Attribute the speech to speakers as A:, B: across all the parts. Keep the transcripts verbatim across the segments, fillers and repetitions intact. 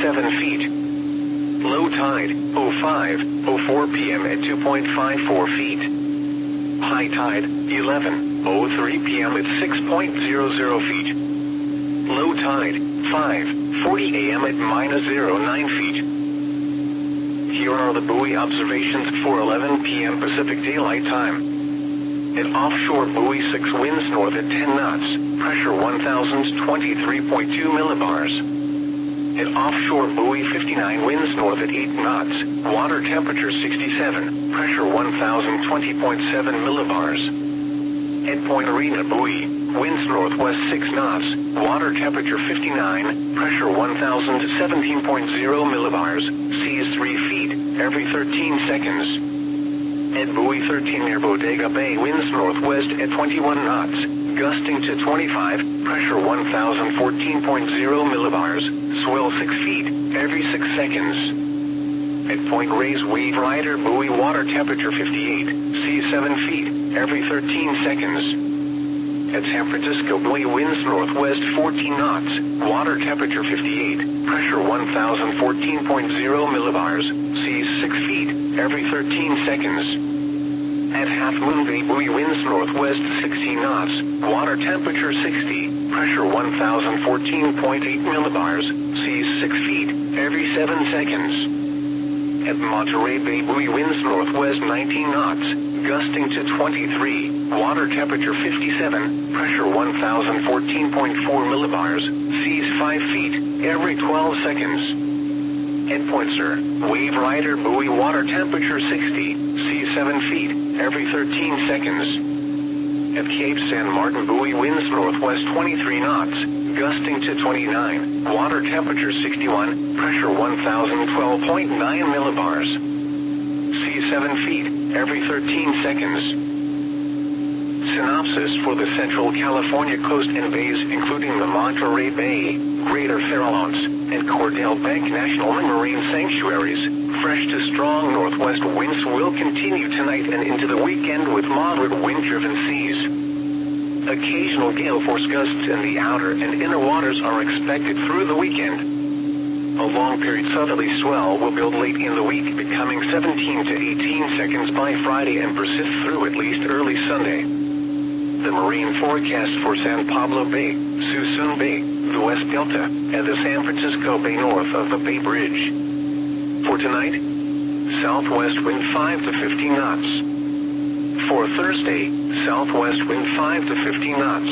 A: seven feet. Low tide, oh five oh four p m at two point five four feet. High tide, eleven oh three p m at six point zero zero feet. Low tide, five forty a m at minus zero nine feet. Here are the buoy observations for eleven p m Pacific Daylight Time. At offshore buoy six, winds north at ten knots, pressure one thousand twenty-three point two millibars. At offshore buoy fifty-nine, winds north at eight knots, water temperature sixty-seven, pressure one thousand twenty point seven millibars. At Point Arena buoy, winds northwest six knots, water temperature fifty-nine, pressure one thousand seventeen point zero millibars, seas three feet, every thirteen seconds. At buoy thirteen near Bodega Bay, winds northwest at twenty-one knots, gusting to twenty-five, pressure one thousand fourteen point zero millibars, swell six feet, every six seconds. At Point Reyes Wave Rider buoy, water temperature fifty-eight, seas seven feet, every thirteen seconds. At San Francisco buoy, winds northwest fourteen knots, water temperature fifty-eight, pressure one thousand fourteen point zero millibars, seas six feet, every thirteen seconds. At Half Moon Bay buoy, winds northwest sixteen knots, water temperature sixty, pressure one thousand fourteen point eight millibars, seas six feet, every seven seconds. At Monterey Bay buoy, winds northwest nineteen knots, gusting to twenty-three, water temperature fifty-seven, pressure one thousand fourteen point four millibars, seas five feet, every twelve seconds. At Point Sur, Wave Rider buoy, water temperature sixty, seas seven feet, every thirteen seconds. At Cape San Martin buoy, winds northwest twenty-three knots, gusting to twenty-nine, water temperature sixty-one, pressure one thousand twelve point nine millibars. Seas seven feet, every thirteen seconds. Synopsis for the Central California coast and bays, including the Monterey Bay, Greater Farallones, and Cordell Bank National Marine Sanctuaries. Fresh to strong northwest winds will continue tonight and into the weekend with moderate wind-driven seas. Occasional gale force gusts in the outer and inner waters are expected through the weekend. A long-period southerly swell will build late in the week, becoming seventeen to eighteen seconds by Friday and persist through at least early Sunday. The marine forecast for San Pablo Bay, Suisun Bay, the West Delta, and the San Francisco Bay north of the Bay Bridge. For tonight, southwest wind five to fifteen knots. For Thursday, southwest wind five to fifteen knots.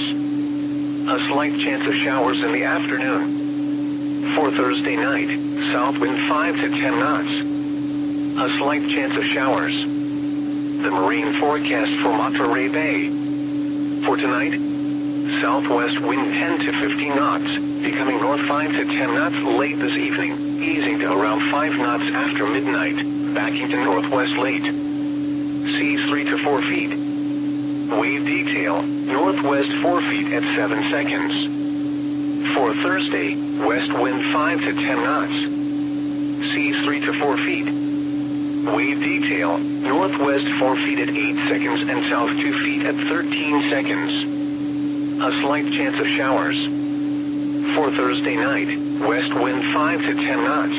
A: A slight chance of showers in the afternoon. For Thursday night, south wind five to ten knots. A slight chance of showers. The marine forecast for Monterey Bay. For tonight, southwest wind ten to fifteen knots, becoming north five to ten knots late this evening, easing to around five knots after midnight, backing to northwest late. Seas three to four feet. Wave detail, northwest four feet at seven seconds. For Thursday, west wind five to ten knots. Seas three to four feet. Wave detail, northwest four feet at eight seconds and south two feet at thirteen seconds. A slight chance of showers. For Thursday night, west wind five to ten knots.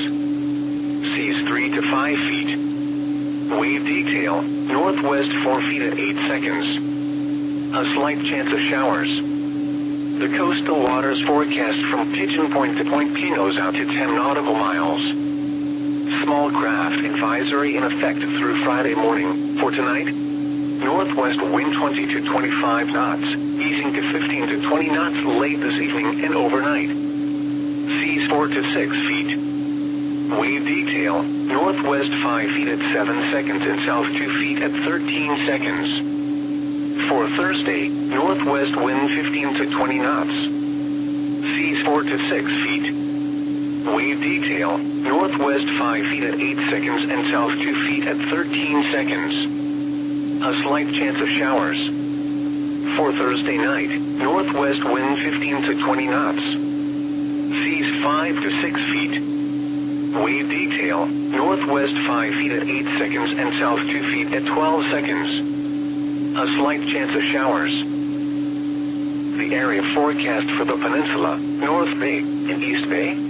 A: Seas three to five feet. Wave detail, northwest four feet at eight seconds. A slight chance of showers. The coastal waters forecast from Pigeon Point to Point Pinos out to ten nautical miles. Small craft advisory in effect through Friday morning. For tonight, northwest wind twenty to twenty-five knots, easing to fifteen to twenty knots late this evening and overnight. Seas four to six feet. Wave detail, northwest five feet at seven seconds and south two feet at thirteen seconds. For Thursday, northwest wind fifteen to twenty knots. Seas four to six feet. Wave detail, northwest five feet at eight seconds and south two feet at thirteen seconds. A slight chance of showers. For Thursday night, northwest wind fifteen to twenty knots. Seas five to six feet. Wave detail, northwest five feet at eight seconds and south two feet at twelve seconds. A slight chance of showers. The area forecast for the peninsula, North Bay, and East Bay,